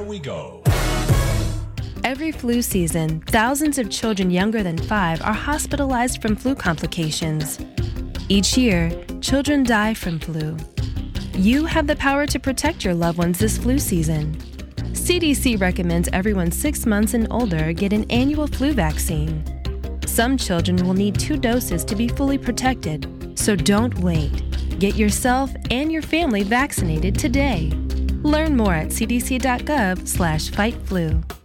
we go. Every flu season, thousands of children younger than 5 are hospitalized from flu complications. Each year, children die from flu. You have the power to protect your loved ones this flu season. CDC recommends everyone 6 months and older get an annual flu vaccine. Some children will need 2 doses to be fully protected, so don't wait. Get yourself and your family vaccinated today. Learn more at cdc.gov/fightflu.